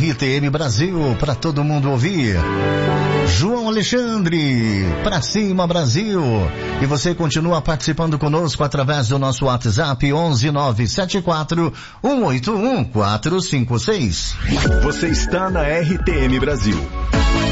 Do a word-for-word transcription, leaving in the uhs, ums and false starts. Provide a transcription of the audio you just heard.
R T M Brasil, para todo mundo ouvir. João Alexandre, pra cima Brasil. E você continua participando conosco através do nosso WhatsApp onze nove sete quatro um oito um quatro cinco seis. Você está na R T M Brasil.